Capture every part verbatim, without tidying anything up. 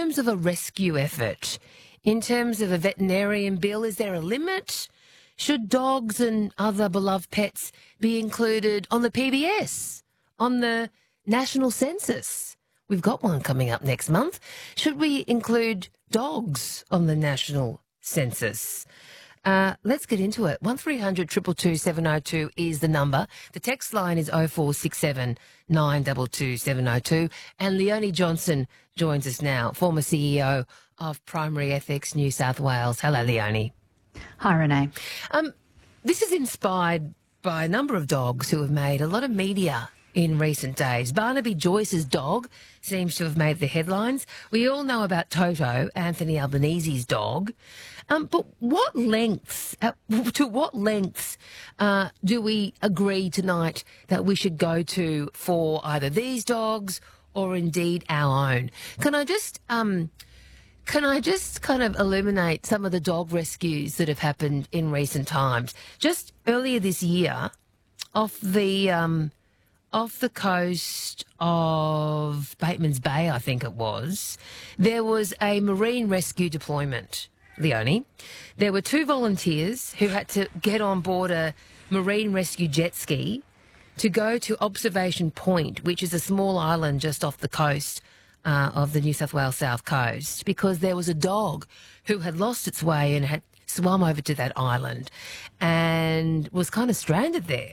terms of a rescue effort, in terms of a veterinarian bill, is there a limit? Should dogs and other beloved pets be included on the P B S, on the national census? We've got one coming up next month. Should we include dogs on the national census? Uh, let's get into it. one three hundred two two two seven oh two is the number. The text line is oh four six seven nine two two seven oh two. And Leonie Johnson joins us now, former C E O of Primary Ethics New South Wales. Hello, Leonie. Hi, Renee. Um, this is inspired by a number of dogs who have made a lot of media in recent days. Barnaby Joyce's dog seems to have made the headlines. We all know about Toto, Anthony Albanese's dog. Um, but what lengths, uh, to what lengths uh, do we agree tonight that we should go to for either these dogs or indeed our own? Can I just... Um, Can I just kind of illuminate some of the dog rescues that have happened in recent times? Just earlier this year, off the um, off the coast of Bateman's Bay, I think it was, there was a marine rescue deployment, Leonie. There were two volunteers who had to get on board a marine rescue jet ski to go to Observation Point, which is a small island just off the coast Uh, of the New South Wales South Coast, because there was a dog who had lost its way and had swum over to that island and was kind of stranded there.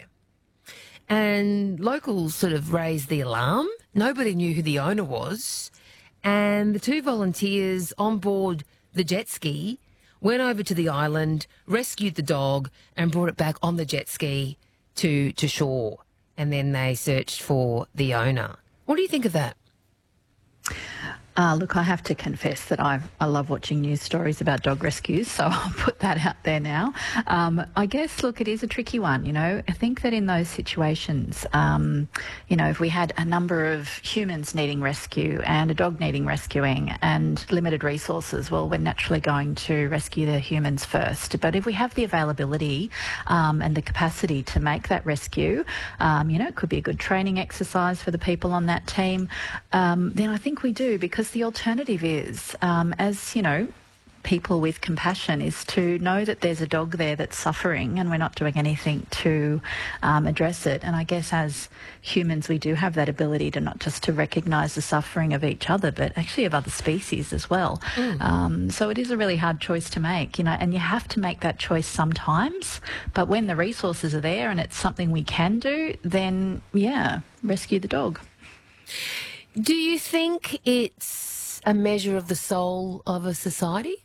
And locals sort of raised the alarm. Nobody knew who the owner was. And the two volunteers on board the jet ski went over to the island, rescued the dog and brought it back on the jet ski to, to shore. And then they searched for the owner. What do you think of that? Uh, look, I have to confess that I I love watching news stories about dog rescues, so I'll put that out there now. Um, I guess, look, it is a tricky one, you know. I think that in those situations, um, you know, if we had a number of humans needing rescue and a dog needing rescuing and limited resources, well, we're naturally going to rescue the humans first. But if we have the availability um, and the capacity to make that rescue, um, you know, it could be a good training exercise for the people on that team, um, then I think we do, because the alternative is, um, as you know, people with compassion, is to know that there's a dog there that's suffering and we're not doing anything to um, address it. And I guess as humans, we do have that ability to not just to recognise the suffering of each other, but actually of other species as well. Mm. Um, so it is a really hard choice to make, you know, and you have to make that choice sometimes. But when the resources are there and it's something we can do, then, yeah, rescue the dog. Do you think it's a measure of the soul of a society?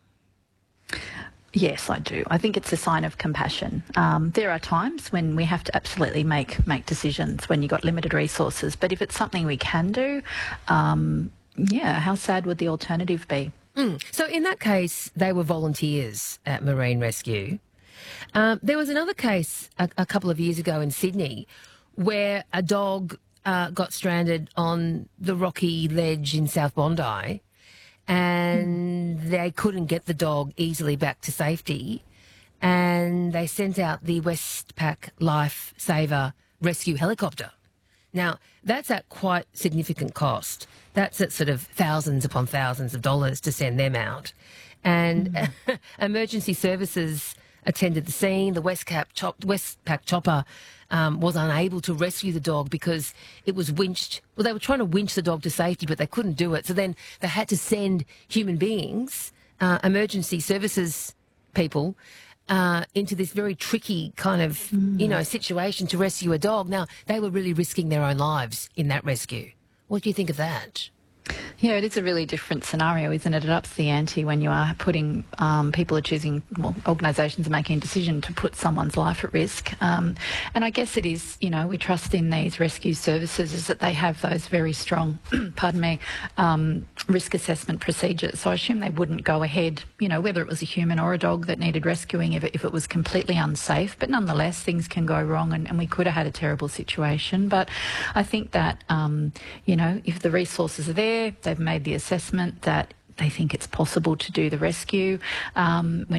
Yes, I do. I think it's a sign of compassion. Um, there are times when we have to absolutely make make decisions when you've got limited resources. But if it's something we can do, um, yeah, how sad would the alternative be? Mm. So in that case, they were volunteers at Marine Rescue. Um, there was another case a, a couple of years ago in Sydney where a dog Uh, got stranded on the rocky ledge in South Bondi, and they couldn't get the dog easily back to safety, and they sent out the Westpac Lifesaver rescue helicopter. Now, that's at quite significant cost. That's at sort of thousands upon thousands of dollars to send them out. And mm. emergency services attended the scene. The Westpac, chop, Westpac chopper um, was unable to rescue the dog because it was winched. Well, they were trying to winch the dog to safety, but they couldn't do it. So then they had to send human beings, uh, emergency services people, uh, into this very tricky kind of, mm. you know, situation to rescue a dog. Now, they were really risking their own lives in that rescue. What do you think of that? Yeah, it is a really different scenario, isn't it? It ups the ante when you are putting, um, people are choosing, well, organisations are making a decision to put someone's life at risk. Um, and I guess it is, you know, we trust in these rescue services is that they have those very strong, pardon me, um, risk assessment procedures. So I assume they wouldn't go ahead, you know, whether it was a human or a dog that needed rescuing if it, if it was completely unsafe. But nonetheless, things can go wrong and, and we could have had a terrible situation. But I think that, um, you know, if the resources are there, they've made the assessment that they think it's possible to do the rescue. Um, we're not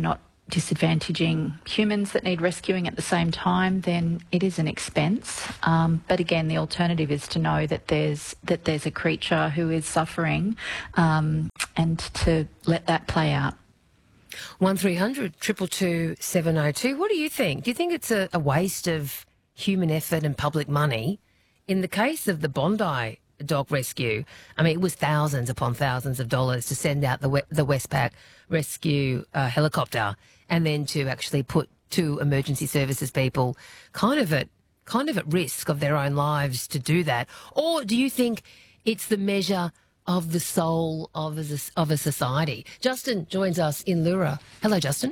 disadvantaging humans that need rescuing at the same time, then it is an expense. Um, but again, the alternative is to know that there's that there's a creature who is suffering, um, and to let that play out. One three hundred two two two seven oh two. What do you think? Do you think it's a, a waste of human effort and public money? In the case of the Bondi dog rescue, I mean, it was thousands upon thousands of dollars to send out the we- the Westpac rescue uh, helicopter, and then to actually put two emergency services people kind of at kind of at risk of their own lives to do that. Or do you think it's the measure of the soul of a, of a society? Justin joins us in Lura. Hello, Justin.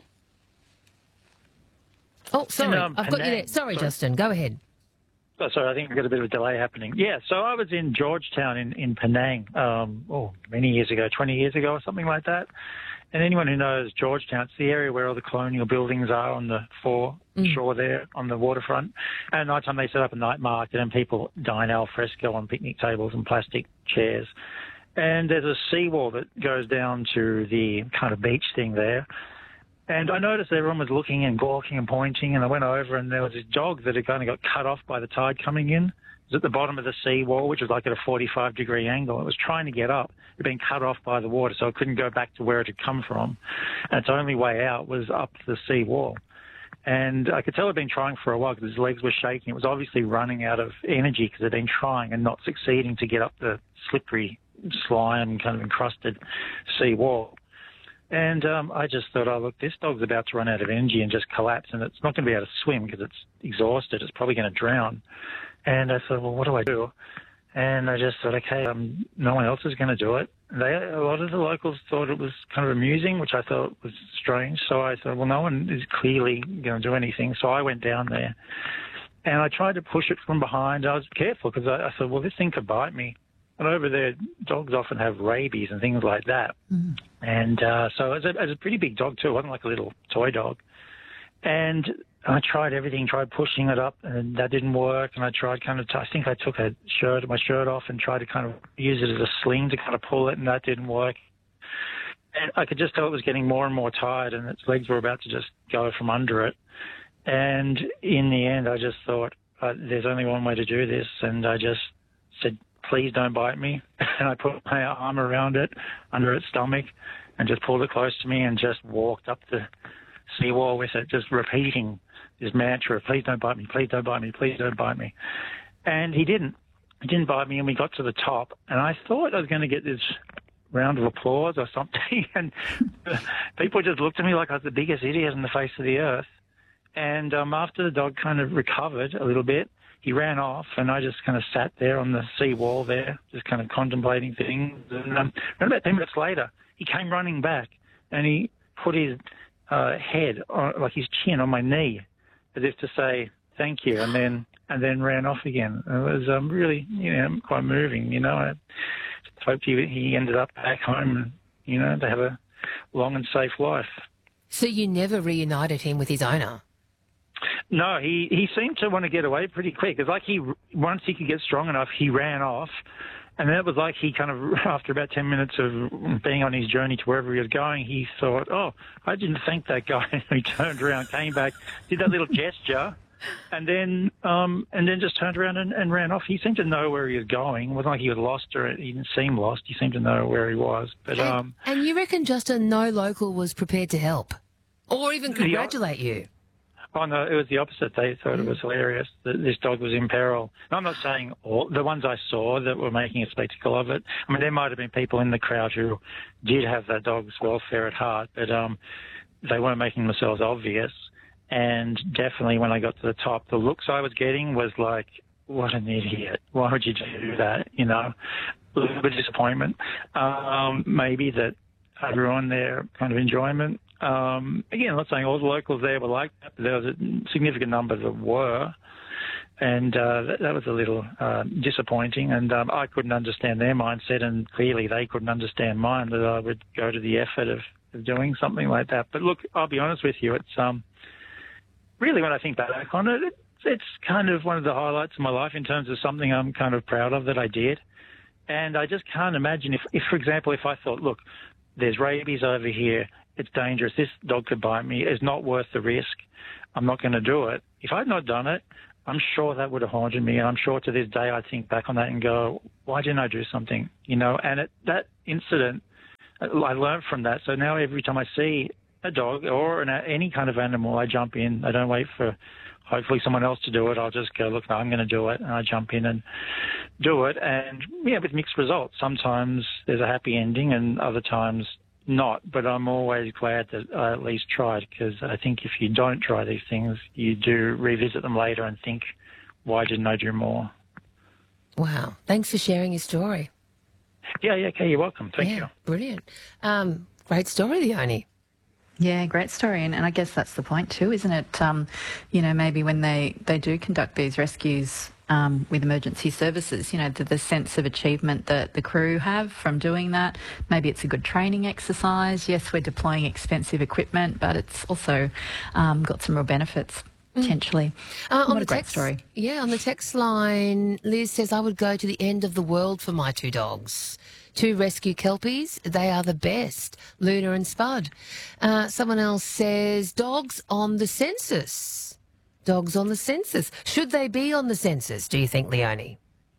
Oh, sorry, um, I've got you there. Sorry, sorry. Justin, go ahead. Oh, sorry, I think we've got a bit of a delay happening. Yeah, so I was in Georgetown in, in Penang, um, oh, many years ago, twenty years ago or something like that. And anyone who knows Georgetown, it's the area where all the colonial buildings are on the foreshore mm. there on the waterfront. And at night time they set up a night market and people dine al fresco on picnic tables and plastic chairs. And there's a seawall that goes down to the kind of beach thing there. And I noticed everyone was looking and gawking and pointing, and I went over and there was this dog that had kind of got cut off by the tide coming in. It was at the bottom of the seawall, which was like at a forty-five degree angle. It was trying to get up. It had been cut off by the water, so it couldn't go back to where it had come from. And its only way out was up the seawall. And I could tell it had been trying for a while because its legs were shaking. It was obviously running out of energy because it had been trying and not succeeding to get up the slippery, slime, kind of encrusted seawall. And um, I just thought, oh, look, this dog's about to run out of energy and just collapse, and it's not going to be able to swim because it's exhausted. It's probably going to drown. And I thought, well, what do I do? And I just thought, okay, um, no one else is going to do it. They, a lot of the locals thought it was kind of amusing, which I thought was strange. So I thought, well, no one is clearly going to do anything. So I went down there, and I tried to push it from behind. I was careful because I, I thought, well, this thing could bite me. And over there, dogs often have rabies and things like that. Mm. And uh, so it was, a, it was a pretty big dog, too. It wasn't like a little toy dog. And I tried everything, tried pushing it up, and that didn't work. And I tried kind of, t- I think I took a shirt, my shirt off and tried to kind of use it as a sling to kind of pull it, and that didn't work. And I could just tell it was getting more and more tired, and its legs were about to just go from under it. And in the end, I just thought, uh, there's only one way to do this. And I just said, please don't bite me. And I put my arm around it, under its stomach, and just pulled it close to me and just walked up the seawall with it, just repeating this mantra, please don't bite me, please don't bite me, please don't bite me. And he didn't. He didn't bite me, and we got to the top, and I thought I was going to get this round of applause or something, and people just looked at me like I was the biggest idiot on the face of the earth. And um, after the dog kind of recovered a little bit, he ran off, and I just kind of sat there on the seawall there, just kind of contemplating things. And um, about ten minutes later, he came running back, and he put his uh, head, on, like his chin, on my knee, as if to say thank you, and then and then ran off again. It was um, really, you know, quite moving. You know, I hoped he he ended up back home, and you know, to have a long and safe life. So you never reunited him with his owner? No, he, he seemed to want to get away pretty quick. It's like he, once he could get strong enough, he ran off. And then it was like he kind of, after about ten minutes of being on his journey to wherever he was going, he thought, oh, I didn't thank that guy. And he turned around, came back, did that little gesture, and then um, and then just turned around and, and ran off. He seemed to know where he was going. It wasn't like he was lost or he didn't seem lost. He seemed to know where he was. But And, um, and you reckon, Justin, no local was prepared to help or even congratulate you? Oh, no, it was the opposite. They thought it was hilarious that this dog was in peril. And I'm not saying all the ones I saw that were making a spectacle of it. I mean, there might have been people in the crowd who did have that dog's welfare at heart, but um, they weren't making themselves obvious. And definitely when I got to the top, the looks I was getting was like, what an idiot. Why would you do that? You know, a little bit of disappointment. Um, maybe that I'd ruined their kind of enjoyment. Um, again, I'm not saying all the locals there were like that, but there was a significant number that were, and uh, that, that was a little uh, disappointing, and um, I couldn't understand their mindset, and clearly they couldn't understand mine, that I would go to the effort of, of doing something like that. But look, I'll be honest with you, it's um, really, when I think back on it, it's, it's kind of one of the highlights of my life in terms of something I'm kind of proud of that I did. And I just can't imagine if, if for example, if I thought, look, there's rabies over here, it's dangerous. This dog could bite me. It's not worth the risk. I'm not going to do it. If I'd not done it, I'm sure that would have haunted me. And I'm sure to this day I think back on that and go, why didn't I do something? You know, and it, that incident, I learned from that. So now every time I see a dog or an, any kind of animal, I jump in. I don't wait for hopefully someone else to do it. I'll just go, look, no, I'm going to do it. And I jump in and do it. And, yeah, with mixed results. Sometimes there's a happy ending and other times not. But I'm always glad that I at least tried, because I think if you don't try these things, you do revisit them later and think, why didn't I do more? Wow. Thanks for sharing your story. Yeah, yeah, okay, you're welcome. Thank yeah, you. Brilliant. Um, great story, Leonie. Yeah, great story. And, and I guess that's the point too, isn't it? Um, you know, maybe when they, they do conduct these rescues um, with emergency services, you know, the, the sense of achievement that the crew have from doing that. Maybe it's a good training exercise. Yes, we're deploying expensive equipment, but it's also um, got some real benefits. Potentially. Uh, what on a great text, story. Yeah, on the text line, Liz says, I would go to the end of the world for my two dogs. Two rescue kelpies, they are the best, Luna and Spud. Uh, someone else says, dogs on the census. Dogs on the census. Should they be on the census, do you think, Leonie?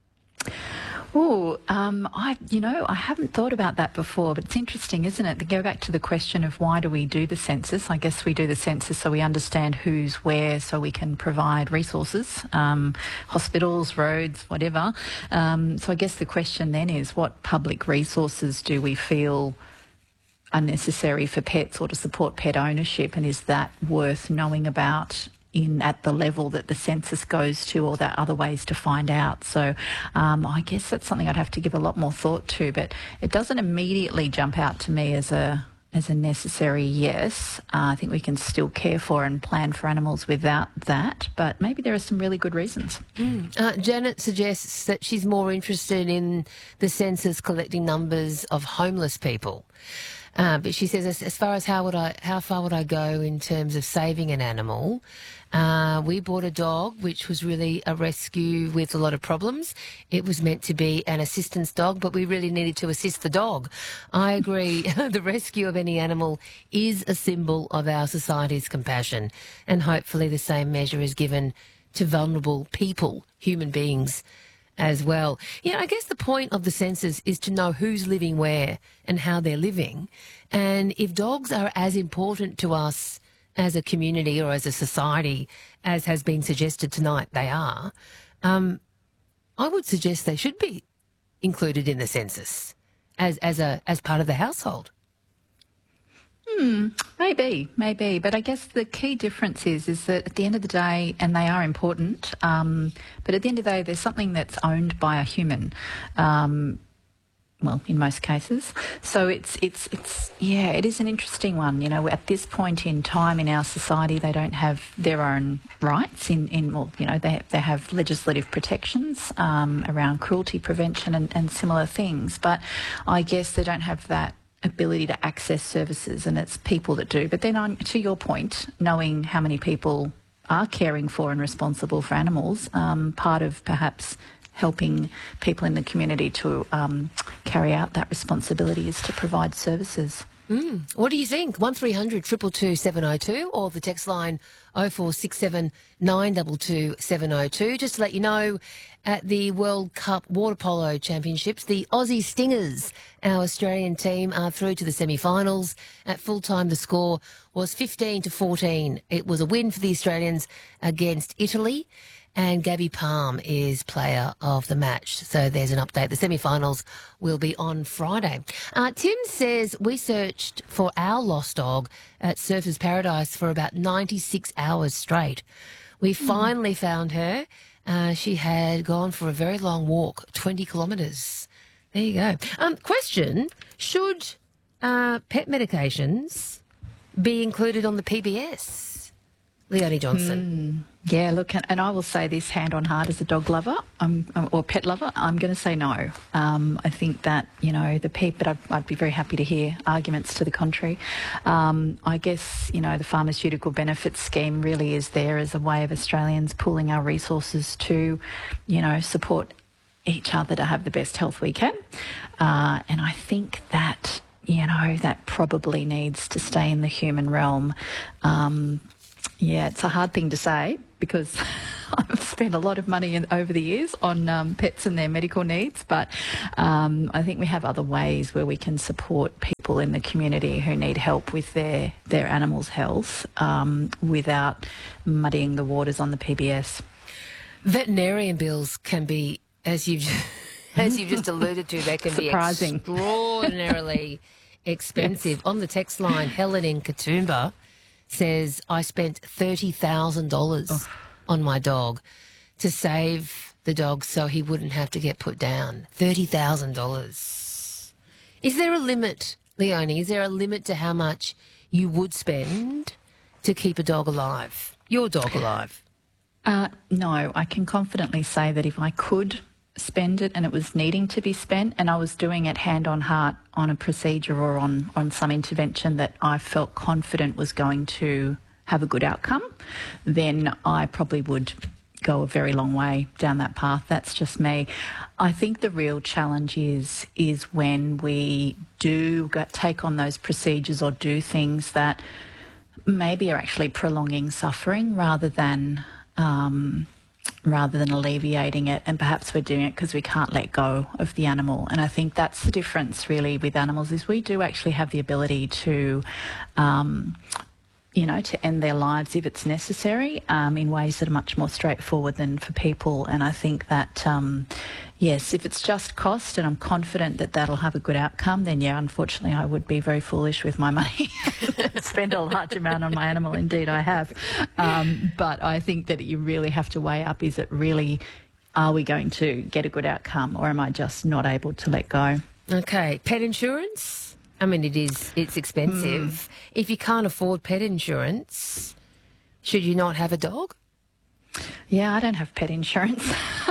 Oh, um, I, you know, I haven't thought about that before, but it's interesting, isn't it? To go back to the question of why do we do the census? I guess we do the census so we understand who's where, so we can provide resources, um, hospitals, roads, whatever. Um, so I guess the question then is, what public resources do we feel are necessary for pets or to support pet ownership, and is that worth knowing about in at the level that the census goes to, or that other ways to find out? So um, I guess that's something I'd have to give a lot more thought to, but it doesn't immediately jump out to me as a as a necessary yes. Uh, I think we can still care for and plan for animals without that, but maybe there are some really good reasons. Mm. Uh, Janet suggests that she's more interested in the census collecting numbers of homeless people. Uh, but she says, as, as far as how would I, how far would I go in terms of saving an animal? Uh, we bought a dog, which was really a rescue with a lot of problems. It was meant to be an assistance dog, but we really needed to assist the dog. I agree. The rescue of any animal is a symbol of our society's compassion, and hopefully the same measure is given to vulnerable people, human beings, as well. Yeah, I guess the point of the census is to know who's living where and how they're living. And if dogs are as important to us as a community or as a society as has been suggested tonight they are, um, I would suggest they should be included in the census as, as, a, as part of the household. Hmm, maybe, maybe. But I guess the key difference is is that at the end of the day, and they are important, um, but at the end of the day, there's something that's owned by a human. Um, well, in most cases. So it's, it's, it's, yeah, it is an interesting one. You know, at this point in time in our society, they don't have their own rights in, in well, you know, they, they have legislative protections um, around cruelty prevention and, and similar things. But I guess they don't have that ability to access services, and it's people that do. But then on, to your point, knowing how many people are caring for and responsible for animals, um, part of perhaps helping people in the community to um, carry out that responsibility is to provide services. Mm. What do you think? one three hundred two two two seven oh two or the text line oh four six seven nine two two seven oh two. Just to let you know, at the World Cup Water Polo Championships, the Aussie Stingers, our Australian team, are through to the semi-finals. At full time, the score was fifteen to fourteen. It was a win for the Australians against Italy, and Gabby Palm is player of the match. So there's an update. The semi-finals will be on Friday. Uh, Tim says we searched for our lost dog at Surfers Paradise for about ninety-six hours straight. We finally found her. Uh, she had gone for a very long walk, twenty kilometres. There you go. Um, question, should uh, pet medications be included on the P B S? Leonie Johnson. Mm, yeah, look, and, and I will say this hand on heart as a dog lover um, or pet lover, I'm going to say no. Um, I think that, you know, the P, but I'd, I'd be very happy to hear arguments to the contrary. Um, I guess, you know, the pharmaceutical benefits scheme really is there as a way of Australians pooling our resources to, you know, support each other to have the best health we can. Uh, and I think that you know, that probably needs to stay in the human realm. Um, yeah, it's a hard thing to say because I've spent a lot of money in, over the years on um, pets and their medical needs, but um, I think we have other ways where we can support people in the community who need help with their, their animals' health um, without muddying the waters on the P B S. Veterinarian bills can be, as you've as you've just alluded to, they can Surprising. be extraordinarily expensive. Yes. On the text line, Helen in Katoomba says, I spent thirty thousand dollars Oh. on my dog to save the dog so he wouldn't have to get put down. thirty thousand dollars. Is there a limit, Leonie? Is there a limit to how much you would spend to keep a dog alive? Your dog alive? Uh, no, I can confidently say that if I could spend it and it was needing to be spent and I was doing it hand on heart on a procedure or on, on some intervention that I felt confident was going to have a good outcome, then I probably would go a very long way down that path. That's just me. I think the real challenge is is when we do go, take on those procedures or do things that maybe are actually prolonging suffering rather than um, rather than alleviating it, and perhaps we're doing it because we can't let go of the animal. And I think that's the difference really with animals, is we do actually have the ability to um, you know, to end their lives if it's necessary, um, in ways that are much more straightforward than for people. And I think that, um, yes, if it's just cost and I'm confident that that'll have a good outcome, then yeah, unfortunately I would be very foolish with my money. Spend a large amount on my animal. Indeed I have. Um, but I think that you really have to weigh up, is it really, are we going to get a good outcome, or am I just not able to let go? Okay. Pet insurance? I mean, it is, it's expensive. Mm. If you can't afford pet insurance, should you not have a dog? Yeah, I don't have pet insurance,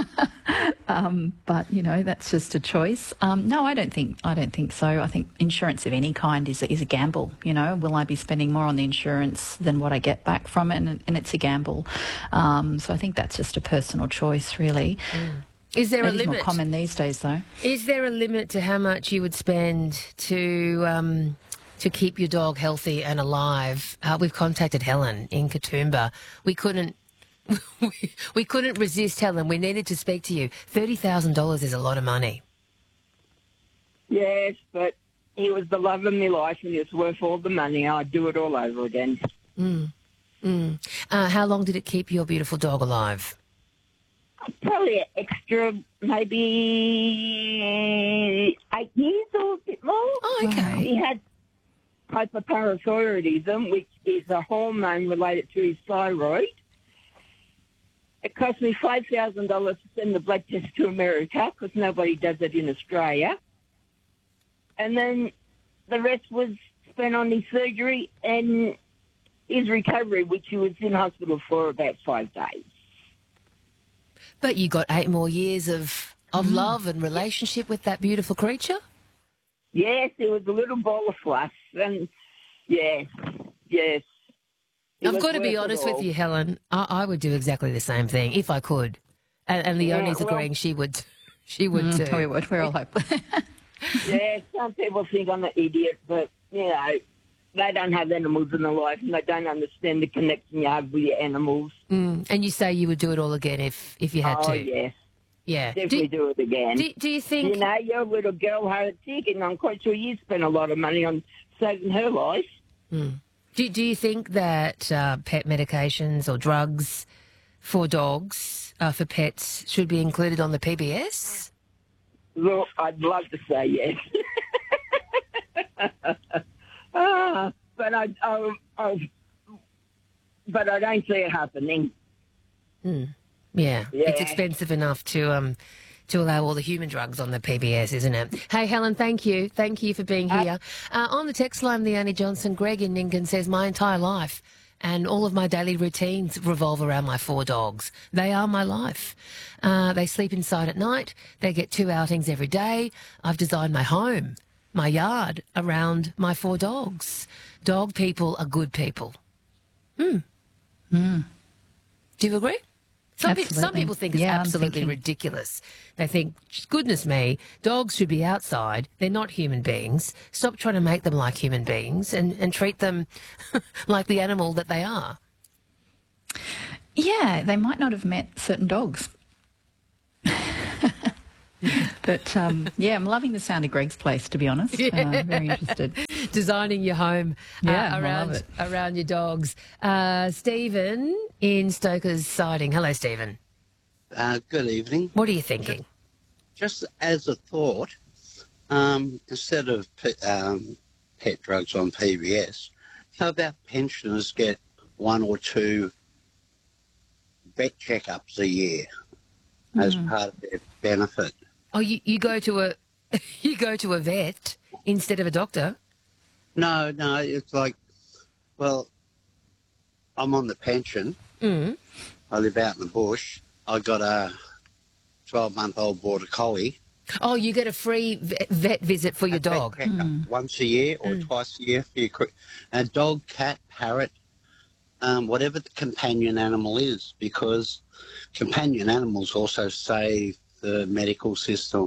um, but you know, that's just a choice. Um, no, I don't think I don't think so. I think insurance of any kind is a, is a gamble. You know, will I be spending more on the insurance than what I get back from it? And, and it's a gamble. Um, so I think that's just a personal choice, really. Mm. Is there it a limit? It's more common these days, though. Is there a limit to how much you would spend to um, to keep your dog healthy and alive? Uh, we've contacted Helen in Katoomba. We couldn't. We, we couldn't resist, Helen. We needed to speak to you. thirty thousand dollars is a lot of money. Yes, but he was the love of my life and it's worth all the money. I'd do it all over again. Mm. Mm. Uh, how long did it keep your beautiful dog alive? Probably extra, maybe eight years or a bit more. Oh, okay. He had hyperparathyroidism, which is a hormone related to his thyroid. It cost me five thousand dollars to send the blood test to America because nobody does it in Australia. And then the rest was spent on his surgery and his recovery, which he was in hospital for about five days. But you got eight more years of, of Mm. love and relationship with that beautiful creature? Yes, it was a little ball of fluff. And yes, yes. It I've was got to be worth it honest with all. you, Helen. I, I would do exactly the same thing if I could. And, and Leonie's Yeah, well- agreeing she would she would Mm, too. we would. We're all hopeful. Yeah, some people think I'm an idiot, but, you know, they don't have animals in their life and they don't understand the connection you have with your animals. Mm. And you say you would do it all again if, if you had oh, to? yes. Yeah. Definitely Do, do, it again. do, do you think... You know, your little girl had a tick, and I'm quite sure you spent a lot of money on saving her life. Mm. Do, do you think that uh, pet medications or drugs for dogs, uh, for pets, should be included on the P B S? Look, I'd love to say yes. ah, but I, I, I, but I don't see it happening. Mm. Yeah. Yeah. It's expensive enough to um to allow all the human drugs on the P B S, isn't it? Hey, Helen, thank you. Thank you for being here. Uh, on the text line, Leonie Johnson, Greg in Ningan says, my entire life and all of my daily routines revolve around my four dogs. They are my life. Uh, they sleep inside at night. They get two outings every day. I've designed my home, my yard, around my four dogs. Dog people are good people. Hmm. Mm. Do you agree? Some, pe- some Absolutely. people think it's Yeah, I'm absolutely thinking- ridiculous. They think, goodness me, dogs should be outside. They're not human beings. Stop trying to make them like human beings and, and treat them like the animal that they are. Yeah, they might not have met certain dogs. But, um, yeah, I'm loving the sound of Greg's place, to be honest. Yeah. Uh, very interested. Designing your home uh, Yeah, I love around it. around your dogs. Uh, Stephen in Stoker's Siding. Hello, Stephen. Uh, good evening. What are you thinking? Just as a thought, um, instead of pe- um, pet drugs on P B S, how about pensioners get one or two vet checkups a year as part of their benefit? Oh, you, you go to a you go to a vet instead of a doctor. No, no, it's like, well, I'm on the pension. Mm. I live out in the bush. I got a twelve-month-old border collie. Oh, you get a free vet, vet visit for your dog. Vet checkup once a year or twice a year for your quick. A dog, cat, parrot, um, whatever the companion animal is, because companion animals also save the medical system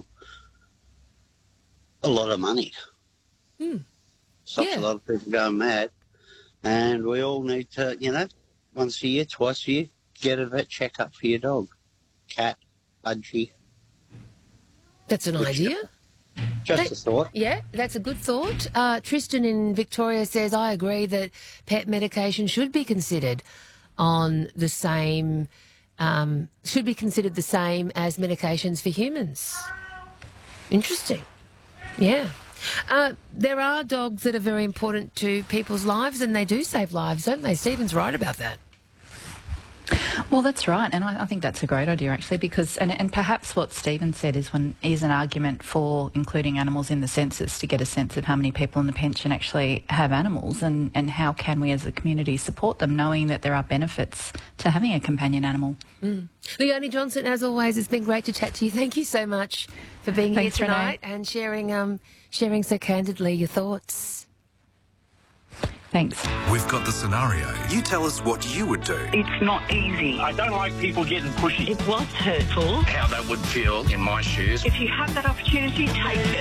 a lot of money. Hmm. Stops Yeah. a lot of people going mad. And we all need to, you know, once a year, twice a year, get a vet checkup for your dog. Cat, budgie. That's an idea. Just That- a thought. Yeah, that's a good thought. Uh, Tristan in Victoria says, I agree that pet medication should be considered on the same, um, should be considered the same as medications for humans. Interesting. Yeah. Uh, there are dogs that are very important to people's lives and they do save lives, don't they? Stephen's right about that. Well, that's right, and I, I think that's a great idea actually, because and, and perhaps what Stephen said is when is an argument for including animals in the census to get a sense of how many people in the pension actually have animals, and, and how can we as a community support them, knowing that there are benefits to having a companion animal. Mm. Leonie Johnson, as always, it's been great to chat to you. Thank you so much for being Thanks, here Renee. tonight and sharing um, sharing so candidly your thoughts. Thanks. We've got the scenario. You tell us what you would do. It's not easy. I don't like people getting pushy. It was hurtful. How that would feel in my shoes. If you have that opportunity, take it.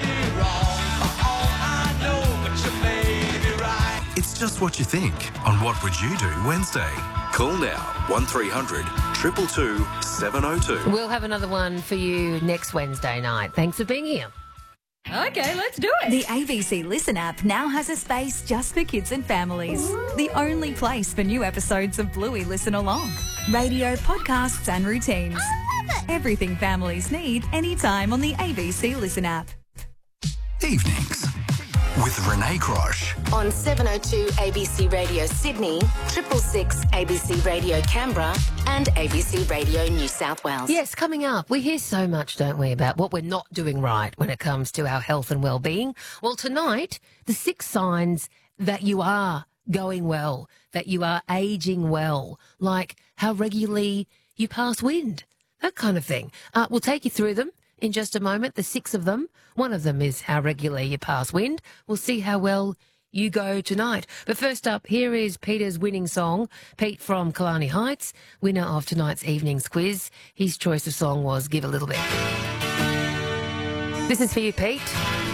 It's just what you think on What Would You Do Wednesday. Call now one three hundred two two two seven oh two. We'll have another one for you next Wednesday night. Thanks for being here. Okay, let's do it. The A B C Listen app now has a space just for kids and families. The only place for new episodes of Bluey Listen Along. Radio, podcasts and routines. Everything families need anytime on the A B C Listen app. Evenings with Renee Crosh. On seven oh two A B C Radio Sydney, triple six A B C Radio Canberra and A B C Radio New South Wales. Yes, coming up, we hear so much, don't we, about what we're not doing right when it comes to our health and well-being. Well, tonight, the six signs that you are going well, that you are ageing well, like how regularly you pass wind, that kind of thing. Uh, we'll take you through them in just a moment, the six of them. One of them is how regularly you pass wind. We'll see how well you go tonight. But first up, here is Peter's winning song. Pete from Killarney Heights, winner of tonight's evening's quiz. His choice of song was Give a Little Bit. This is for you, Pete.